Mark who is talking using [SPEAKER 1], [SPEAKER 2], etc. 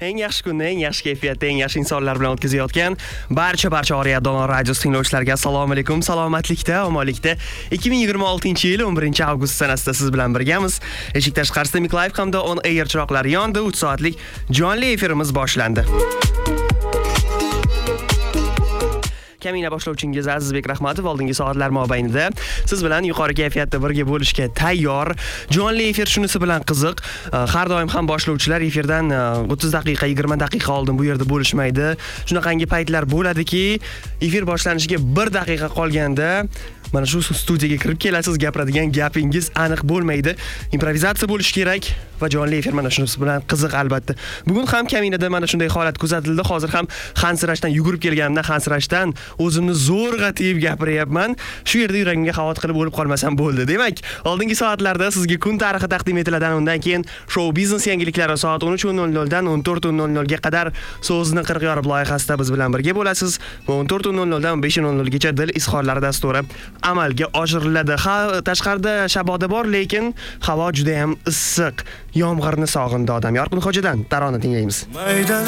[SPEAKER 1] eng yaxshi kunni, eng yaxshi kayfiyatda, eng yaxshi insonlar bilan o'tkazayotgan barcha Oriyadon radio tinglovchilariga assalomu alaykum. Salomatlikda, omonlikda 2026-yil 11-avgust sanasida siz bilan birgamiz. Eshik tashqarisida Miklayev hamda On Air chiroqlari yondi. 3 soatlik jonli efirimiz boshlandi. Kamina boshlovchingiz Azizbek Rahmatov oldingi soatlar mobaynida siz bilan yuqori kayfiyatda birga bo'lishga tayyor. Jonli efir shunisi bilan qiziq. Har doim ham boshlovchilar efirdan 30 daqiqa, 20 daqiqa oldin bu yerda bo'lishmaydi. Shunaqangi paytlar bo'ladiki, efir boshlanishiga 1 daqiqa qolganda mana shu studiyaga kirib kelasiz, gapiradigan gapingiz aniq bo'lmaydi. Improvizatsiya bo'lishi kerak va jonli efir mana shunisi bilan qiziq albatta. Bugun ham Kaminada mana shunday holat kuzatildi. Hozir ham hansirashdan yugurib kelganimdan hansirashdan o'zimni zo'rg'a tiyib gapiryapman. Shu yerda yuragimga xavotir qilib o'lib qolmasam bo'ldi. Demak, oldingi soatlarda sizga kun tarixi taqdim etiladi. Undan keyin show biznes yangiliklari soat 13:00 dan 14:00 ga qadar so'zni 40 yorib loyihasida biz bilan birga bo'lasiz. 14:00 dan 15:00 gacha dil izhorlari dasturi amalga oshiriladi. Tashqarida shaboda bor, lekin havo juda ham issiq. Yomg'irni sog'indi odam. Yorqin Xo'jadan tarona tinglaymiz.